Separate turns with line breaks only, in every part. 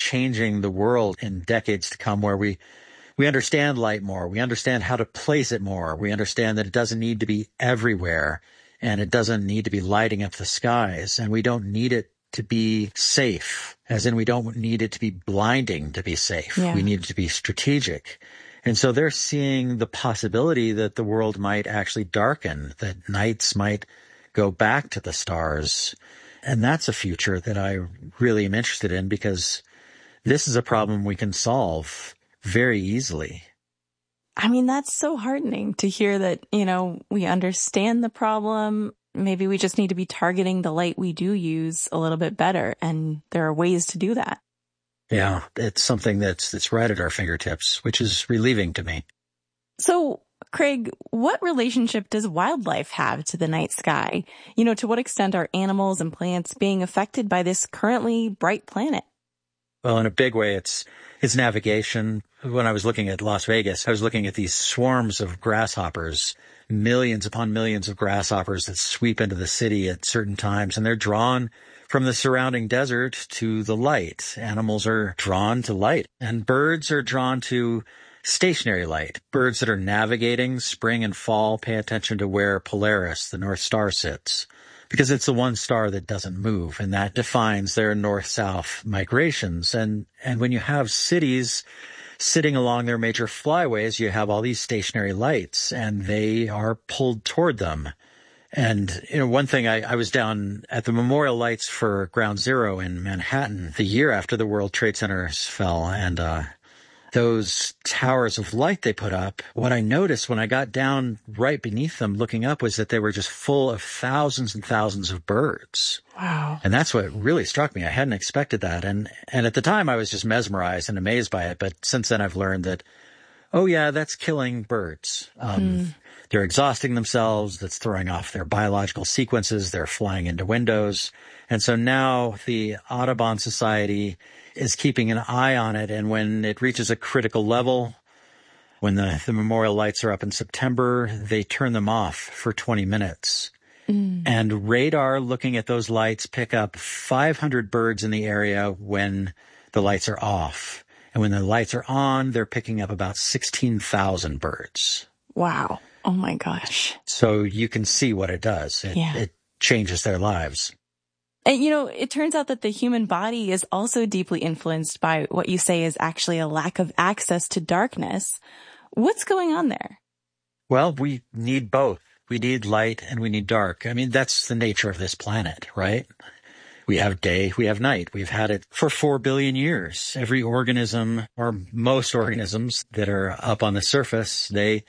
changing the world in decades to come, where we understand light more. We understand how to place it more. We understand that it doesn't need to be everywhere, and it doesn't need to be lighting up the skies, and we don't need it to be safe, as in we don't need it to be blinding to be safe.
Yeah.
We need it to be strategic. And so they're seeing the possibility that the world might actually darken, that nights might go back to the stars. And that's a future that I really am interested in, because this is a problem we can solve very easily.
I mean, that's so heartening to hear that, we understand the problem. Maybe we just need to be targeting the light we do use a little bit better. And there are ways to do that.
Yeah, it's something that's right at our fingertips, which is relieving to me.
So, Craig, what relationship does wildlife have to the night sky? To what extent are animals and plants being affected by this currently bright planet?
Well, in a big way, it's navigation. When I was looking at Las Vegas, I was looking at these swarms of grasshoppers, millions upon millions of grasshoppers that sweep into the city at certain times, and they're drawn from the surrounding desert to the light. Animals are drawn to light, and birds are drawn to stationary light. Birds that are navigating spring and fall pay attention to where Polaris, the North Star, sits, because it's the one star that doesn't move, and that defines their north-south migrations. And when you have cities sitting along their major flyways, you have all these stationary lights, and they are pulled toward them. And, one thing, I was down at the memorial lights for Ground Zero in Manhattan the year after the World Trade Centers fell, and those towers of light they put up, what I noticed when I got down right beneath them looking up was that they were just full of thousands and thousands of birds.
Wow.
And that's what really struck me. I hadn't expected that. And at the time I was just mesmerized and amazed by it. But since then I've learned that, oh yeah, that's killing birds. They're exhausting themselves. That's throwing off their biological sequences. They're flying into windows. And so now the Audubon Society is keeping an eye on it. And when it reaches a critical level, when the memorial lights are up in September, they turn them off for 20 minutes. And radar looking at those lights pick up 500 birds in the area when the lights are off. And when the lights are on, they're picking up about 16,000 birds.
Wow. Oh my gosh.
So you can see what it does. It changes their lives.
And, it turns out that the human body is also deeply influenced by what you say is actually a lack of access to darkness. What's going on there?
Well, we need both. We need light and we need dark. I mean, that's the nature of this planet, right? We have day, we have night. We've had it for 4 billion years. Every organism, or most organisms that are up on the surface, they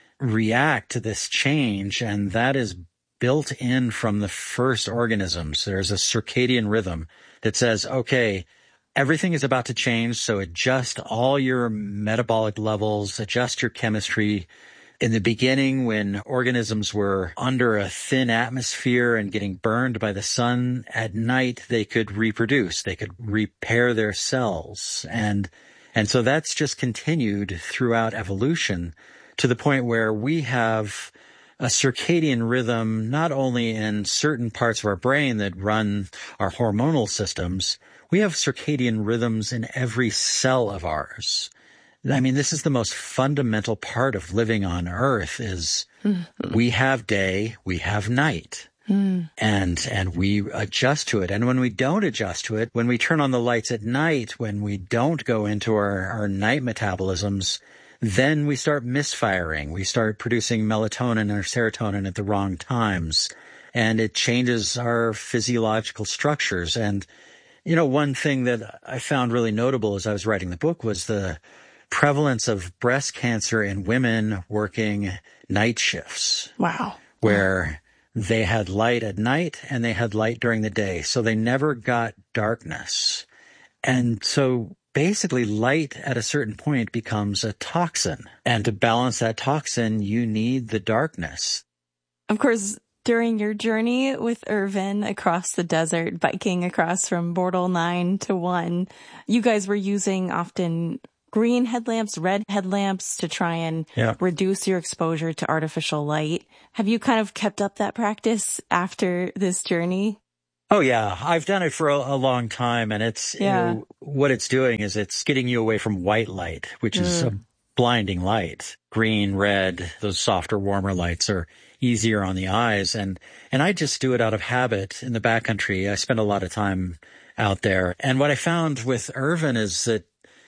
react to this change, and that is built in from the first organisms. There's a circadian rhythm that says, okay, everything is about to change, so adjust all your metabolic levels, adjust your chemistry. In the beginning, when organisms were under a thin atmosphere and getting burned by the sun at night, they could reproduce, they could repair their cells. And so that's just continued throughout evolution to the point where we have a circadian rhythm, not only in certain parts of our brain that run our hormonal systems, we have circadian rhythms in every cell of ours. I mean, this is the most fundamental part of living on Earth is we have day, we have night, and we adjust to it. And when we don't adjust to it, when we turn on the lights at night, when we don't go into our night metabolisms, then we start misfiring. We start producing melatonin or serotonin at the wrong times, and it changes our physiological structures. And, one thing that I found really notable as I was writing the book was the prevalence of breast cancer in women working night shifts.
Wow.
Where they had light at night and they had light during the day. So they never got darkness. And so basically light at a certain point becomes a toxin. And to balance that toxin, you need the darkness.
Of course, during your journey with Irvin across the desert, biking across from Bortle 9 to 1, you guys were using often green headlamps, red headlamps to try and reduce your exposure to artificial light. Have you kind of kept up that practice after this journey?
Oh yeah, I've done it for a long time, and
Yeah.
what it's doing is it's getting you away from white light, which is a
Mm.
blinding light. Green, red, those softer, warmer lights are easier on the eyes, and I just do it out of habit in the backcountry. I spend a lot of time out there, and what I found with Irvin is that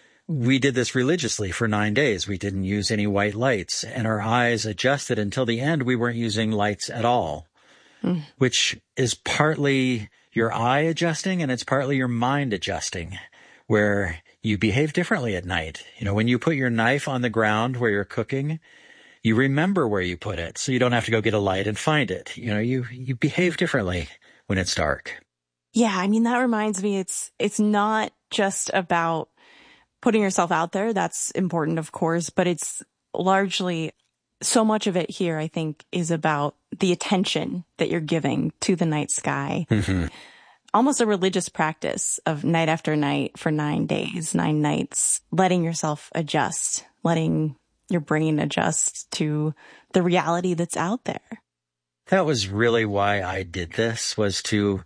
we did this religiously for 9 days. We didn't use any white lights, and our eyes adjusted until the end. We weren't using lights at all,
Mm.
which is partly your eye adjusting and it's partly your mind adjusting, where you behave differently at night. You know, when you put your knife on the ground where you're cooking, you remember where you put it, so you don't have to go get a light and find it. You know, you behave differently when it's dark.
Yeah, I mean, that reminds me, it's not just about putting yourself out there. That's important, of course, but it's largely so much of it here, I think, is about the attention that you're giving to the night sky.
Mm-hmm.
Almost a religious practice of night after night for 9 days, 9 nights, letting yourself adjust, letting your brain adjust to the reality that's out there.
That was really why I did this, was to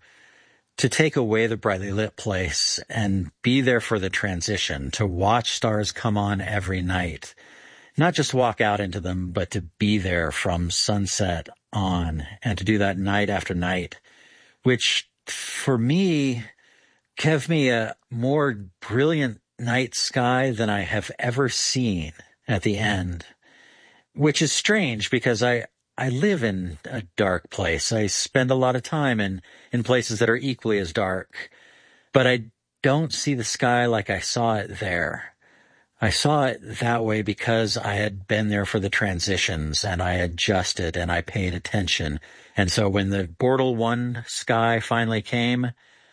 take away the brightly lit place and be there for the transition, to watch stars come on every night. Not just walk out into them, but to be there from sunset on, and to do that night after night, which for me gave me a more brilliant night sky than I have ever seen at the end, which is strange because I live in a dark place. I spend a lot of time in places that are equally as dark, but I don't see the sky like I saw it there. I saw it that way because I had been there for the transitions and I adjusted and I paid attention. And so when the Bortle 1 sky finally came,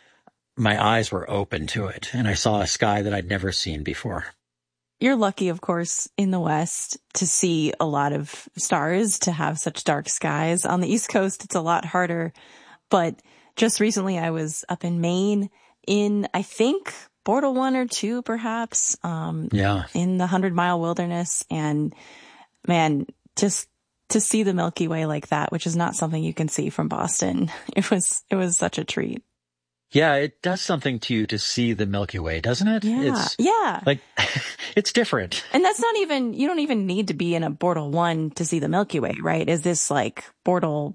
my eyes were open to it and I saw a sky that I'd never seen before.
You're lucky, of course, in the West to see a lot of stars, to have such dark skies. On the East Coast, it's a lot harder. But just recently I was up in Maine in, I think, Bortle 1 or 2, perhaps, in the 100-mile wilderness. And man, just to see the Milky Way like that, which is not something you can see from Boston, it was such a treat.
Yeah, it does something to you to see the Milky Way, doesn't it?
Yeah.
Like, it's different.
And that's not even, you don't even need to be in a Bortle 1 to see the Milky Way, right? Is this like Bortle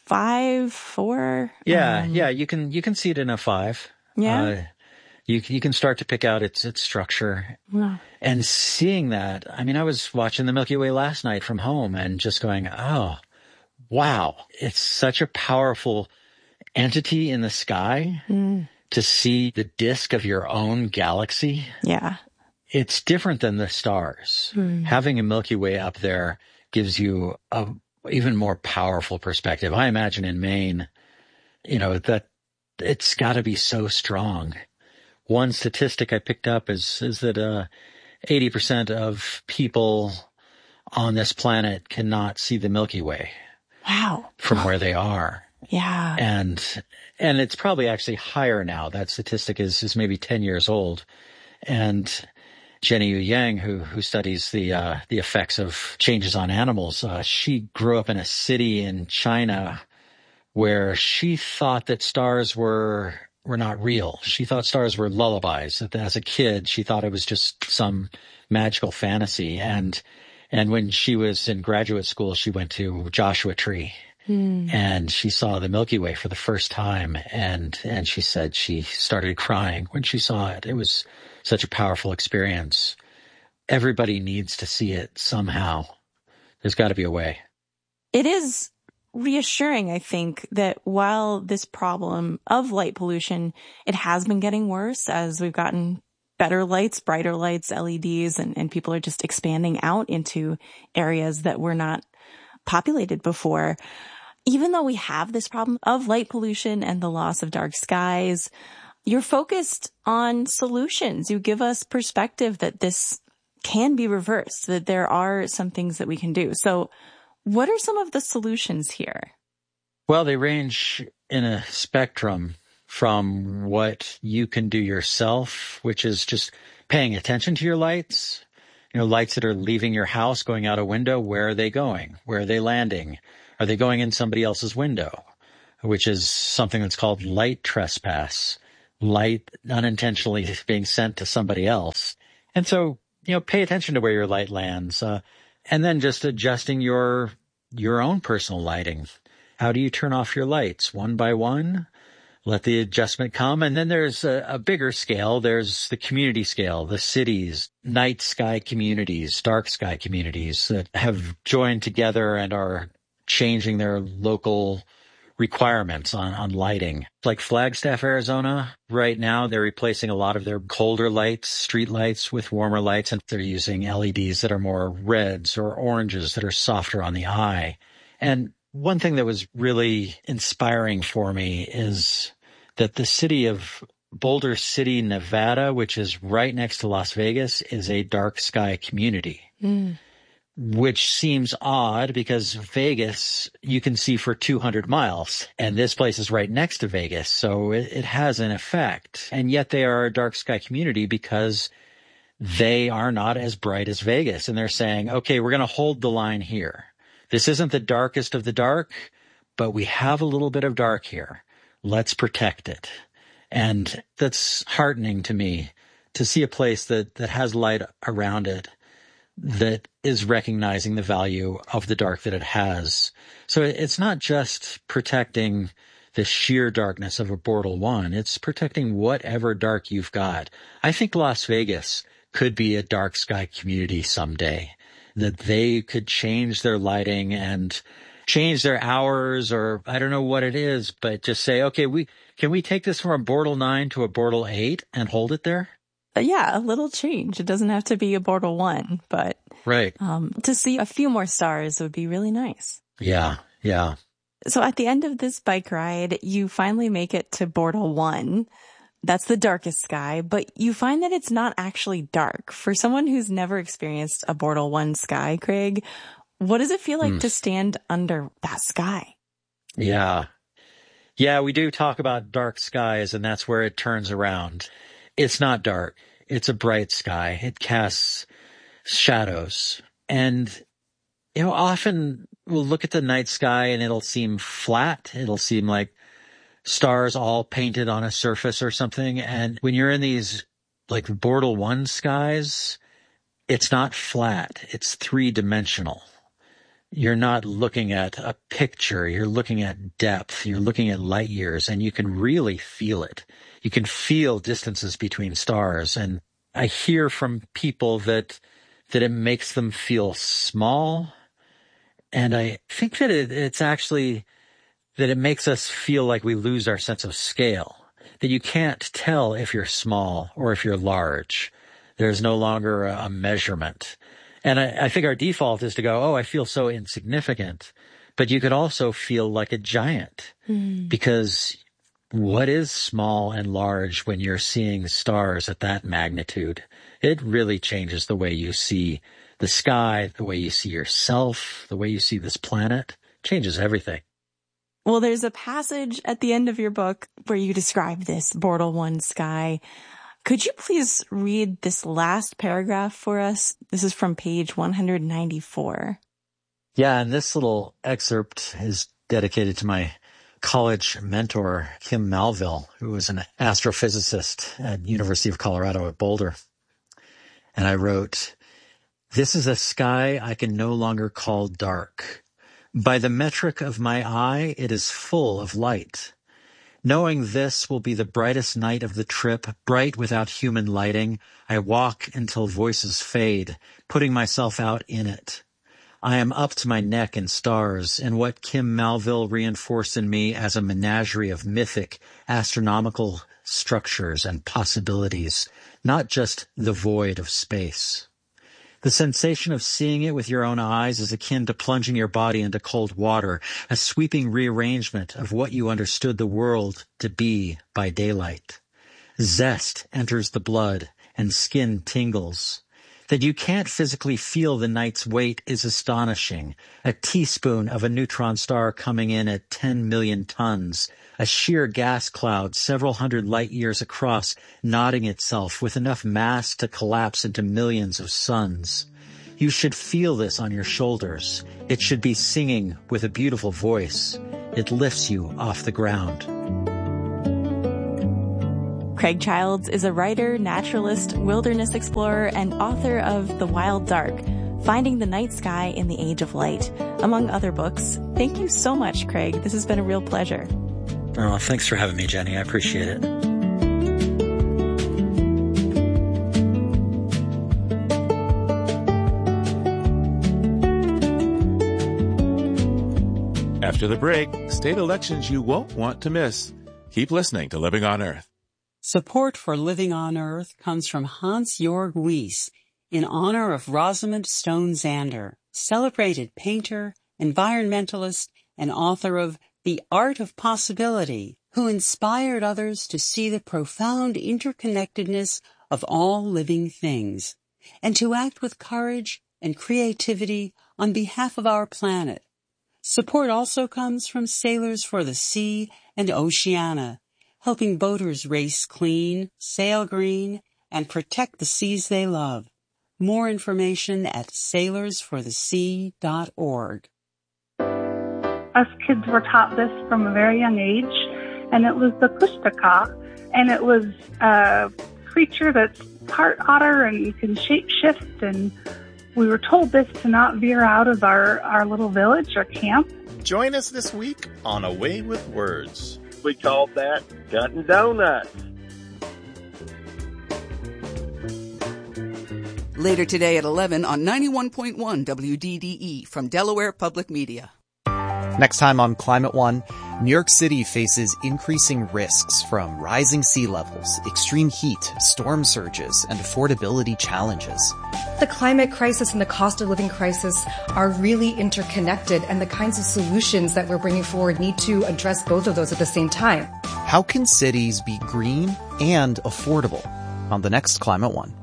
5, 4?
Yeah, you can see it in a 5.
Yeah.
You can start to pick out its structure.
Yeah.
And seeing that, I mean, I was watching the Milky Way last night from home and just going, oh, wow. It's such a powerful entity in the sky to see the disk of your own galaxy.
Yeah.
It's different than the stars. Having a Milky Way up there gives you a even more powerful perspective. I imagine in Maine, you know, that it's got to be so strong. One statistic I picked up is that 80% of people on this planet cannot see the Milky Way.
Wow.
From where they are.
Yeah.
And it's probably actually higher now. That statistic is maybe 10 years old. And Jenny Yu Yang, who studies the effects of changes on animals, she grew up in a city in China where she thought that stars were not real. She thought stars were lullabies. As a kid, she thought it was just some magical fantasy. And when she was in graduate school, she went to Joshua Tree. And she saw the Milky Way for the first time. And she said she started crying when she saw it. It was such a powerful experience. Everybody needs to see it somehow. There's got to be a way.
It is reassuring, I think, that while this problem of light pollution, it has been getting worse as we've gotten better lights, brighter lights, LEDs, and people are just expanding out into areas that were not populated before. Even though we have this problem of light pollution and the loss of dark skies, you're focused on solutions. You give us perspective that this can be reversed, that there are some things that we can do. So what are some of the solutions here?
Well, they range in a spectrum from what you can do yourself, which is just paying attention to your lights. You know, lights that are leaving your house, going out a window. Where are they going? Where are they landing? Are they going in somebody else's window? which is something that's called light trespass, light unintentionally being sent to somebody else. And so, pay attention to where your light lands, and then just adjusting your own personal lighting. How do you turn off your lights? One by one? Let the adjustment come. And then there's a bigger scale. There's the community scale, the cities, night sky communities, dark sky communities that have joined together and are changing their local requirements on lighting. Like Flagstaff, Arizona, right now they're replacing a lot of their colder lights, street lights, with warmer lights, and they're using LEDs that are more reds or oranges that are softer on the eye. And one thing that was really inspiring for me is that the city of Boulder City, Nevada, which is right next to Las Vegas, is a dark sky community. Which seems odd because Vegas you can see for 200 miles, and this place is right next to Vegas, so it has an effect. And yet they are a dark sky community because they are not as bright as Vegas. And they're saying, okay, we're going to hold the line here. This isn't the darkest of the dark, but we have a little bit of dark here. Let's protect it. And that's heartening to me to see a place that has light around it that is recognizing the value of the dark that it has. So it's not just protecting the sheer darkness of a Bortle 1. It's protecting whatever dark you've got. I think Las Vegas could be a dark sky community someday, that they could change their lighting and change their hours, or I don't know what it is, but just say, okay, can we take this from a Bortle 9 to a Bortle 8 and hold it there?
Yeah, a little change. It doesn't have to be a Bortle 1, but
right.
To see a few more stars would be really nice.
Yeah.
So at the end of this bike ride, you finally make it to Bortle 1. That's the darkest sky, but you find that it's not actually dark. For someone who's never experienced a Bortle 1 sky, Craig, what does it feel like to stand under that sky?
Yeah, we do talk about dark skies, and that's where it turns around. It's not dark. It's a bright sky. It casts shadows. And, often we'll look at the night sky and it'll seem flat. It'll seem like stars all painted on a surface or something. And when you're in these like Bortle 1 skies, it's not flat. It's three-dimensional. You're not looking at a picture. You're looking at depth. You're looking at light years, and you can really feel it. You can feel distances between stars. And I hear from people that it makes them feel small. And I think that it's actually that it makes us feel like we lose our sense of scale, that you can't tell if you're small or if you're large. There's no longer a measurement. And I think our default is to go, oh, I feel so insignificant. But you could also feel like a giant because what is small and large when you're seeing stars at that magnitude? It really changes the way you see the sky, the way you see yourself, the way you see this planet. It changes everything.
Well, there's a passage at the end of your book where you describe this Bortle 1 sky. Could you please read this last paragraph for us? This is from page 194.
Yeah, and this little excerpt is dedicated to my college mentor, Kim Malville, who was an astrophysicist at University of Colorado at Boulder. And I wrote, "This is a sky I can no longer call dark. By the metric of my eye, it is full of light. Knowing this will be the brightest night of the trip, bright without human lighting, I walk until voices fade, putting myself out in it. I am up to my neck in stars, in what Kim Malville reinforced in me as a menagerie of mythic, astronomical structures and possibilities, not just the void of space. The sensation of seeing it with your own eyes is akin to plunging your body into cold water, a sweeping rearrangement of what you understood the world to be by daylight. Zest enters the blood, and skin tingles. That you can't physically feel the night's weight is astonishing. A teaspoon of a neutron star coming in at 10 million tons, a sheer gas cloud several hundred light years across, nodding itself with enough mass to collapse into millions of suns. You should feel this on your shoulders. It should be singing with a beautiful voice. It lifts you off the ground.
Craig Childs is a writer, naturalist, wilderness explorer, and author of The Wild Dark, Finding the Night Sky in the Age of Light, among other books. Thank you so much, Craig. This has been a real pleasure.
Oh, thanks for having me, Jenny. I appreciate it.
After the break, state elections you won't want to miss. Keep listening to Living on Earth.
Support for Living on Earth comes from Hans-Jörg Wyss in honor of Rosamund Stone Zander, celebrated painter, environmentalist, and author of The Art of Possibility, who inspired others to see the profound interconnectedness of all living things and to act with courage and creativity on behalf of our planet. Support also comes from Sailors for the Sea and Oceana, helping boaters race clean, sail green, and protect the seas they love. More information at sailorsforthesea.org.
Us kids were taught this from a very young age, and it was the Kushtaka, and it was a creature that's part otter and can shape-shift, and we were told this to not veer out of our little village or camp.
Join us this week on A Way with Words.
We called that cutting donuts.
Later today at 11 on 91.1 WDDE from Delaware Public Media.
Next time on Climate One, New York City faces increasing risks from rising sea levels, extreme heat, storm surges, and affordability challenges.
The climate crisis and the cost of living crisis are really interconnected, and the kinds of solutions that we're bringing forward need to address both of those at the same time.
How can cities be green and affordable? On the next Climate One.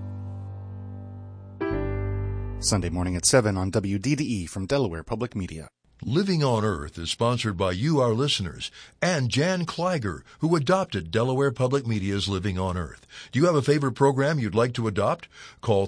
Sunday morning at 7 on WDDE from Delaware Public Media.
Living on Earth is sponsored by you, our listeners, and Jan Kleiger, who adopted Delaware Public Media's Living on Earth. Do you have a favorite program you'd like to adopt? Call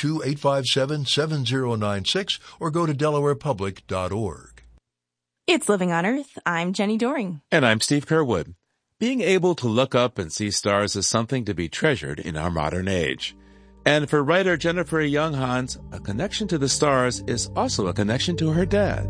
302-857-7096 or go to delawarepublic.org.
It's Living on Earth. I'm Jenny Doring.
And I'm Steve Kerwood. Being able to look up and see stars is something to be treasured in our modern age. And for writer Jennifer Young Hans, a connection to the stars is also a connection to her dad.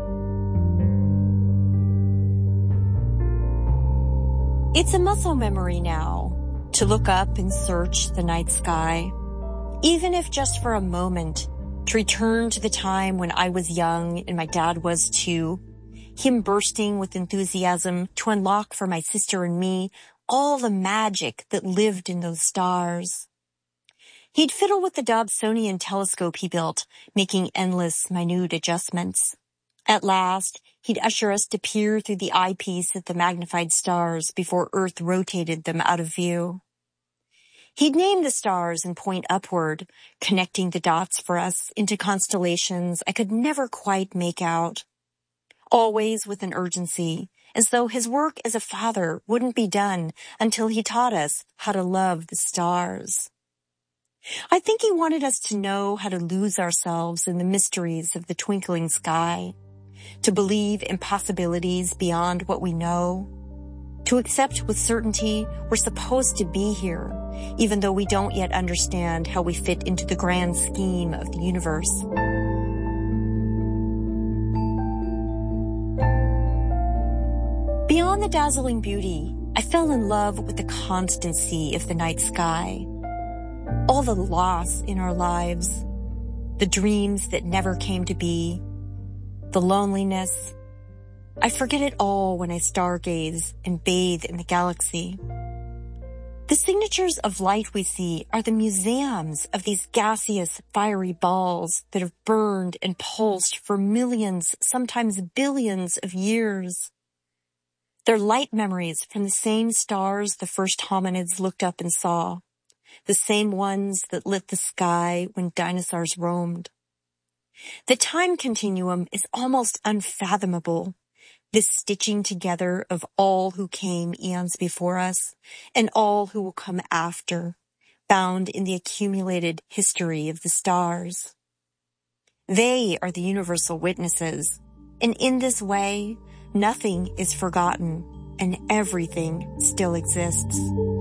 It's a muscle memory now to look up and search the night sky, even if just for a moment, to return to the time when I was young and my dad was too, him bursting with enthusiasm to unlock for my sister and me all the magic that lived in those stars. He'd fiddle with the Dobsonian telescope he built, making endless, minute adjustments. At last, he'd usher us to peer through the eyepiece at the magnified stars before Earth rotated them out of view. He'd name the stars and point upward, connecting the dots for us into constellations I could never quite make out. Always with an urgency, as though his work as a father wouldn't be done until he taught us how to love the stars. I think he wanted us to know how to lose ourselves in the mysteries of the twinkling sky, to believe in possibilities beyond what we know, to accept with certainty we're supposed to be here, even though we don't yet understand how we fit into the grand scheme of the universe. Beyond the dazzling beauty, I fell in love with the constancy of the night sky. All the loss in our lives, the dreams that never came to be, the loneliness. I forget it all when I stargaze and bathe in the galaxy. The signatures of light we see are the museums of these gaseous, fiery balls that have burned and pulsed for millions, sometimes billions of years. They're light memories from the same stars the first hominids looked up and saw, the same ones that lit the sky when dinosaurs roamed. The time continuum is almost unfathomable, this stitching together of all who came eons before us and all who will come after, bound in the accumulated history of the stars. They are the universal witnesses, and in this way, nothing is forgotten and everything still exists.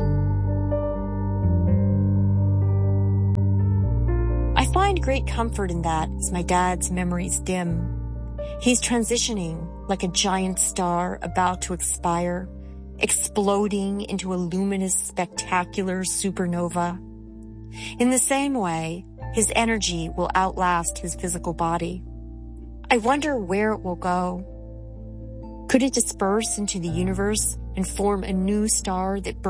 I find great comfort in that as my dad's memories dim. He's transitioning like a giant star about to expire, exploding into a luminous, spectacular supernova. In the same way, his energy will outlast his physical body. I wonder where it will go. Could it disperse into the universe and form a new star that